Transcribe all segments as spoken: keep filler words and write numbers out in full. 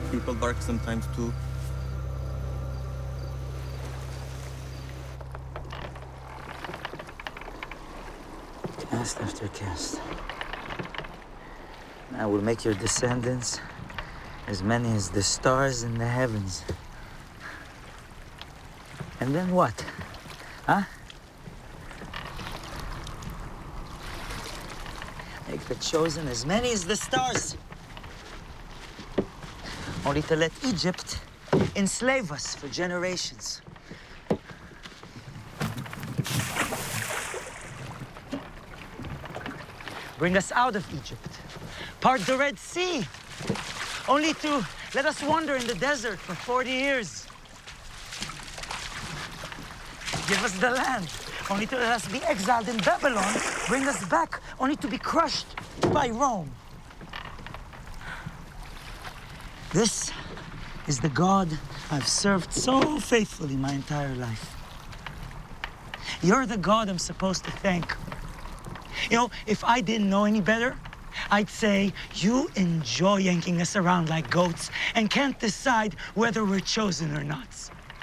People bark sometimes too. Cast after cast. I will make your descendants as many as the stars in the heavens. And then what? Huh? Make the chosen as many as the stars. Only to let Egypt enslave us for generations. Bring us out of Egypt. Part the Red Sea. Only to let us wander in the desert for forty years. Give us the land. Only to let us be exiled in Babylon. Bring us back. Only to be crushed by Rome. This is the God I've served so faithfully my entire life. You're the God I'm supposed to thank. You know, if I didn't know any better, I'd say you enjoy yanking us around like goats and can't decide whether we're chosen or not.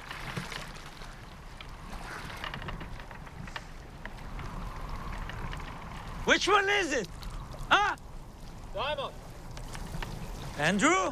Which one is it? Huh? Simon! Andrew?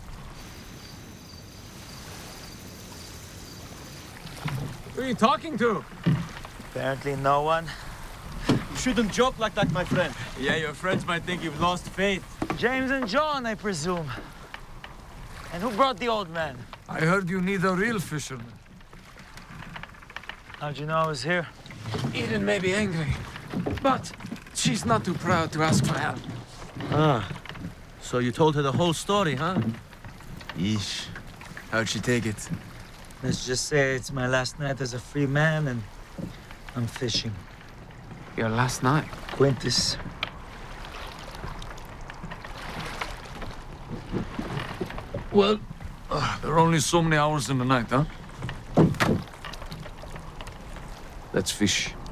Who are you talking to? Apparently no one. You shouldn't joke like that, my friend. Yeah, your friends might think you've lost faith. James and John, I presume. And who brought the old man? I heard you need a real fisherman. How'd you know I was here? Eden may be angry, but she's not too proud to ask for help. Ah, so you told her the whole story, huh? Yeesh. How'd she take it? Let's just say it's my last night as a free man and I'm fishing. Your last night? Quintus. Well, uh, there are only so many hours in the night, huh? Let's fish.